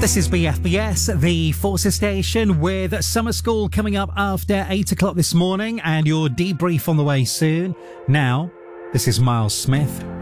This is BFBS, the Forces station, with summer school coming up after 8 o'clock this morning and your debrief on the way soon. Now, this is Miles Smith.